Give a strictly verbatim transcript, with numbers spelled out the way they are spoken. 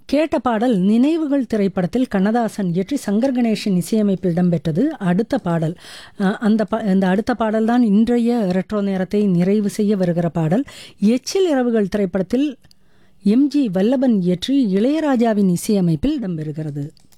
கேட்ட பாடல் நினைவுகள் திரைப்படத்தில் கண்ணதாசன் இயற்றி சங்கர் கணேஷின் இசையமைப்பில் இடம்பெற்றது. அடுத்த பாடல் அஹ், அந்த பா இந்த அடுத்த பாடல் தான் இன்றைய ரெட்ரோ நேரத்தை நிறைவு செய்ய வருகிற பாடல். எச்சில் இரவுகள் திரைப்படத்தில் எம்ஜி வல்லபன் இயற்றி இளையராஜாவின் இசையமைப்பில் இடம்பெறுகிறது.